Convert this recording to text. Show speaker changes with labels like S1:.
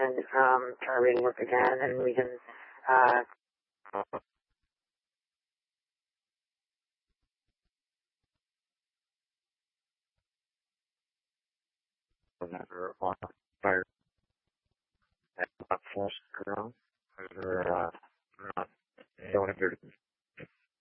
S1: can try reading work again, and we can never on fire force around or not don't appear to